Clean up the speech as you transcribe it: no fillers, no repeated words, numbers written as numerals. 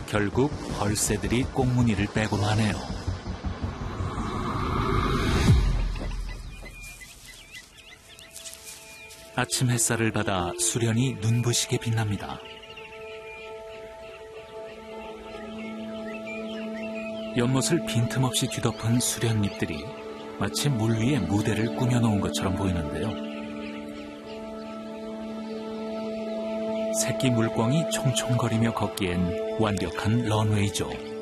결국 벌새들이 꽁무니를 빼고 마네요. 아침 햇살을 받아 수련이 눈부시게 빛납니다. 연못을 빈틈없이 뒤덮은 수련잎들이 마치 물 위에 무대를 꾸며놓은 것처럼 보이는데요. 새끼 물광이 총총거리며 걷기엔 완벽한 런웨이죠.